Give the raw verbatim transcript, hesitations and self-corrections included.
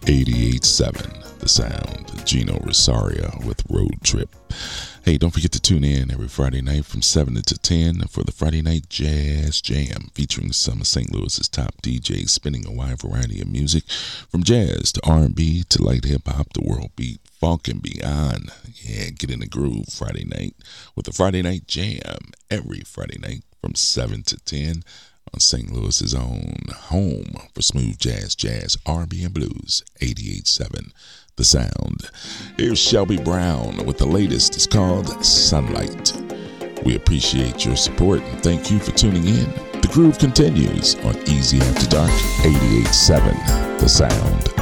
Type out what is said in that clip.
eighty-eight seven The Sound. Gino Rosario with Road Trip. Hey, don't forget to tune in every Friday night from seven to ten for the Friday Night Jazz Jam, featuring some of Saint Louis's top D Js spinning a wide variety of music, from jazz to R and B to light hip-hop to world beat, funk, and beyond. Yeah, get in the groove Friday night with the Friday Night Jam every Friday night from seven to ten on Saint Louis's own home for smooth jazz, jazz, R and B, and blues, eighty-eight seven The Sound. Here's Shelby Brown with the latest. It's called Sunlight. We appreciate your support and thank you for tuning in. The groove continues on Easy After Dark, eighty-eight seven The Sound.